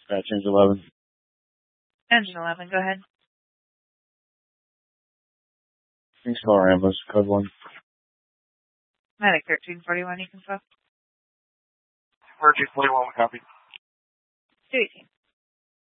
Dispatch Engine 11. Engine 11, go ahead. Phoenix Color Ambulance, code 1. Medic 1341, you can stop. 1341, copy. 218.